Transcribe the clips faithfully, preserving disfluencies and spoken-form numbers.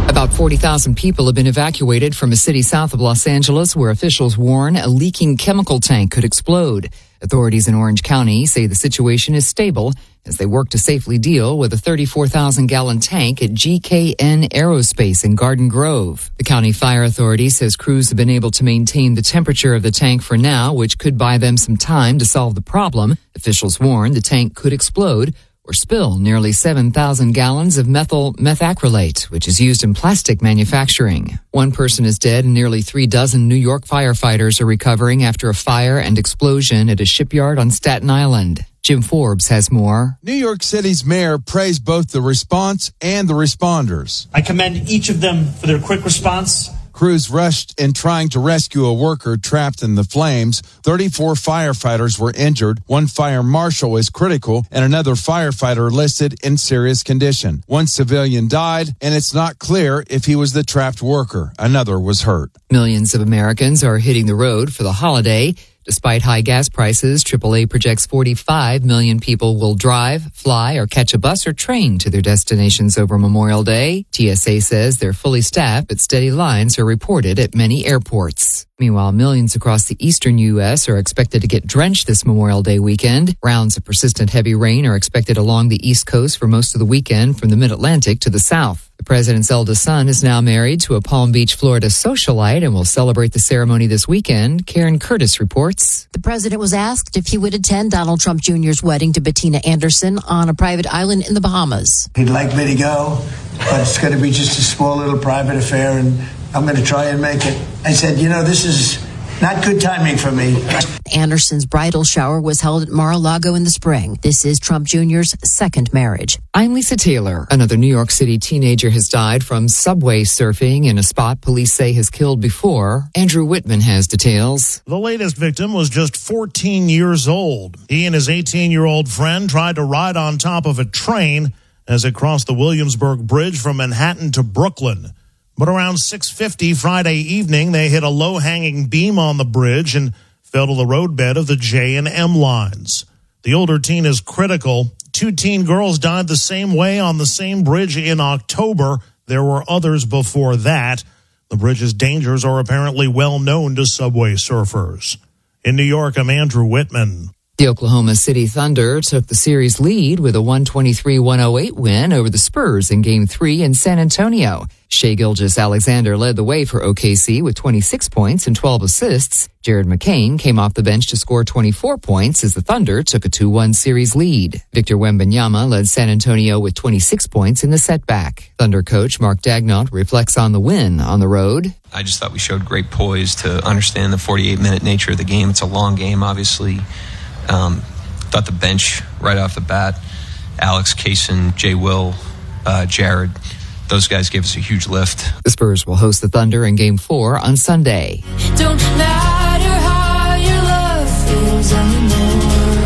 About forty thousand people have been evacuated from a city south of Los Angeles where officials warn a leaking chemical tank could explode. Authorities in Orange County say the situation is stable as they work to safely deal with a thirty-four thousand gallon tank at G K N Aerospace in Garden Grove. The county fire authority says crews have been able to maintain the temperature of the tank for now, which could buy them some time to solve the problem. Officials warn the tank could explode or spill nearly seven thousand gallons of methyl methacrylate, which is used in plastic manufacturing. One person is dead and nearly three dozen New York firefighters are recovering after a fire and explosion at a shipyard on Staten Island. Jim Forbes has more. New York City's mayor praised both the response and the responders. I commend each of them for their quick response. Crews rushed in trying to rescue a worker trapped in the flames. thirty-four firefighters were injured. One fire marshal is critical and another firefighter listed in serious condition. One civilian died, and it's not clear if he was the trapped worker. Another was hurt. Millions of Americans are hitting the road for the holiday. Despite high gas prices, triple A projects forty-five million people will drive, fly, or catch a bus or train to their destinations over Memorial Day. T S A says they're fully staffed, but steady lines are reported at many airports. Meanwhile, millions across the eastern U S are expected to get drenched this Memorial Day weekend. Rounds of persistent heavy rain are expected along the East Coast for most of the weekend from the Mid-Atlantic to the south. The president's eldest son is now married to a Palm Beach, Florida socialite and will celebrate the ceremony this weekend. Karen Curtis reports. The president was asked if he would attend Donald Trump Junior's wedding to Bettina Anderson on a private island in the Bahamas. He'd like me to go, but it's going to be just a small little private affair, and I'm going to try and make it. I said, you know, this is not good timing for me. Anderson's bridal shower was held at Mar-a-Lago in the spring. This is Trump Junior's second marriage. I'm Lisa Taylor. Another New York City teenager has died from subway surfing in a spot police say has killed before. Andrew Whitman has details. The latest victim was just fourteen years old. He and his eighteen-year-old friend tried to ride on top of a train as it crossed the Williamsburg Bridge from Manhattan to Brooklyn. But around six fifty Friday evening, they hit a low-hanging beam on the bridge and fell to the roadbed of the J and M lines. The older teen is critical. Two teen girls died the same way on the same bridge in October. There were others before that. The bridge's dangers are apparently well known to subway surfers. In New York, I'm Andrew Whitman. The Oklahoma City Thunder took the series lead with a one twenty-three one oh eight win over the Spurs in Game three in San Antonio. Shai Gilgeous-Alexander led the way for O K C with twenty-six points and twelve assists. Jared McCain came off the bench to score twenty-four points as the Thunder took a two one series lead. Victor Wembanyama led San Antonio with twenty-six points in the setback. Thunder coach Mark Dagnall reflects on the win on the road. I just thought we showed great poise to understand the forty-eight minute nature of the game. It's a long game, obviously. Um, thought the bench right off the bat, Alex, Kaysen, Jay Will, uh, Jared, those guys gave us a huge lift. The Spurs will host the Thunder in Game four on Sunday. Don't matter how your love feels anymore,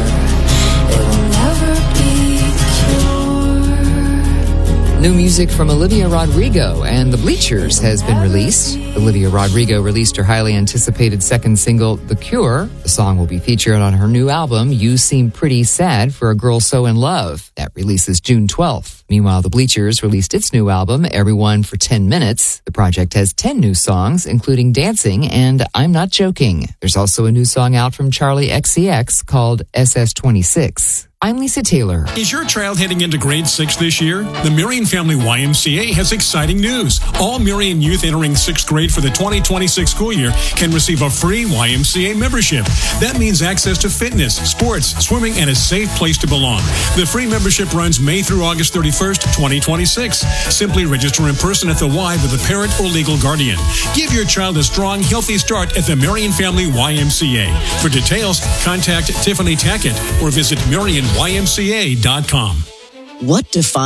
it will never be cured. New music from Olivia Rodrigo and The Bleachers has been released. Olivia Rodrigo released her highly anticipated second single, The Cure. The song will be featured on her new album, You Seem Pretty Sad for a Girl So in Love. That releases June twelfth. Meanwhile, The Bleachers released its new album, Everyone for ten minutes. The project has ten new songs, including Dancing and I'm Not Joking. There's also a new song out from Charlie X C X called S S twenty-six. I'm Lisa Taylor. Is your child heading into grade six this year? The Marion Family Y M C A has exciting news. All Marion youth entering sixth grade for the twenty twenty-six school year can receive a free Y M C A membership. That means access to fitness, sports, swimming, and a safe place to belong. The free membership runs May through August thirty-first, twenty twenty-six. Simply register in person at the Y with a parent or legal guardian. Give your child a strong, healthy start at the Marion Family Y M C A. For details, contact Tiffany Tackett or visit marion y m c a dot com. What defines